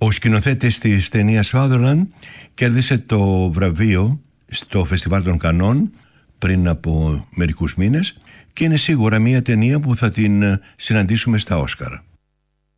Ο σκηνοθέτης της ταινίας Fatherland κέρδισε το βραβείο στο Φεστιβάλ των Κανών πριν από μερικούς μήνες και είναι σίγουρα μια ταινία που θα την συναντήσουμε στα Όσκαρ.